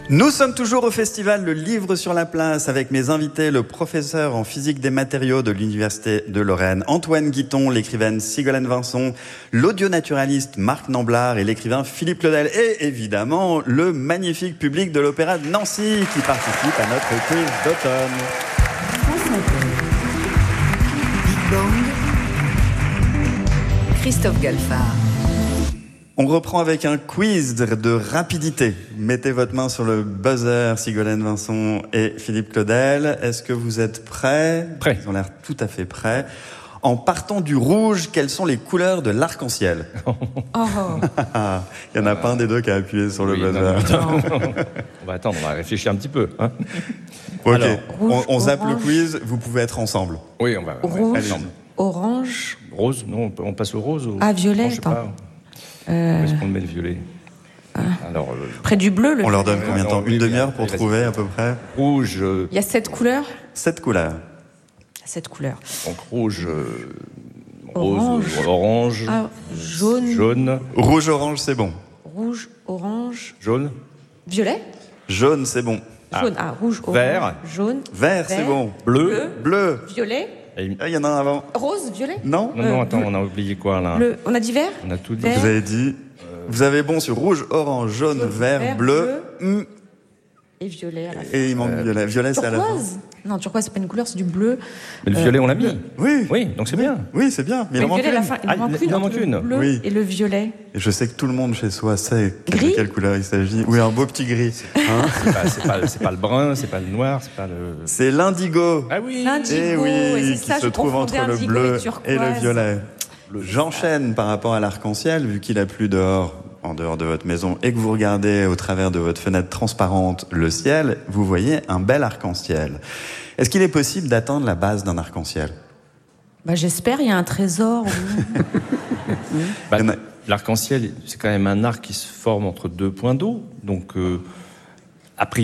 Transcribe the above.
Nous sommes toujours au festival Le Livre sur la Place avec mes invités, le professeur en physique des matériaux de l'Université de Lorraine, Antoine Guiton, l'écrivaine Sigolène Vincent, l'audionaturaliste Marc Namblard et l'écrivain Philippe Claudel et évidemment le magnifique public de l'Opéra de Nancy qui participe à notre quiz d'automne. Big Bang, Christophe Galfard. On reprend avec un quiz de rapidité. Mettez votre main sur le buzzer, Sigolène Vincent et Philippe Claudel. Est-ce que vous êtes prêts ? Prêts. Ils ont l'air tout à fait prêts. En partant du rouge, quelles sont les couleurs de l'arc-en-ciel ? Il n'y en a pas un des deux qui a appuyé sur le buzzer. On va attendre, on va réfléchir un petit peu. Hein. Ok, Alors, on zappe le quiz, vous pouvez être ensemble. Oui, on va. Rouge, Allez. orange. Rose, non, on passe au rose ou... Violet, non, je sais attends. pas. Où est-ce qu'on met le violet Alors, Près du bleu, On leur donne combien de temps ? Une demi-heure pour vas-y. trouver à peu près ? rouge, il y a 7 couleurs. 7 couleurs. 7 couleurs. donc rouge, Orange. rose, orange, Jaune, jaune, Rouge-orange, c'est bon. rouge, orange, jaune, violet. Jaune, c'est bon. Jaune, rouge, orange, Vert. jaune, Vert, c'est bon. bleu. Bleu. violet, Et- Ah, il y en a un avant. rose, violet. Non ? Non, attends, on a oublié quoi là Bleu. On a dit vert. On a tout dit. Vert. Vous avez dit... Vous avez bon sur rouge, orange, jaune, vert, bleu. Et violet à la fin. Et il manque violet. Violet, c'est à la fin. Turquoise. Non, turquoise, c'est pas une couleur, c'est du bleu. Mais le violet, on l'a mis. Oui. Oui, donc c'est bien. Oui, c'est bien. Mais il en manque violet à la une. fin. Il Ah, en manque il une. en entre manque le une. bleu Oui. et le violet. Et je sais que tout le monde chez soi sait de Gris quelle couleur il s'agit. Oui, un beau petit gris. Hein C'est pas le brun, c'est pas le noir, c'est pas le. C'est l'indigo. Ah oui. L'indigo. Eh et oui, c'est qui ça, se je trouve entre confondais le indigo bleu et turquoise. le violet. J'enchaîne par rapport à l'arc-en-ciel, vu qu'il a plu dehors, en dehors de votre maison, et que vous regardez au travers de votre fenêtre transparente le ciel, vous voyez un bel arc-en-ciel. Est-ce qu'il est possible d'atteindre la base d'un arc-en-ciel ? J'espère, il y a un trésor. Bah, Il y en a- l'arc-en-ciel, c'est quand même un arc qui se forme entre deux points d'eau. Donc, a priori,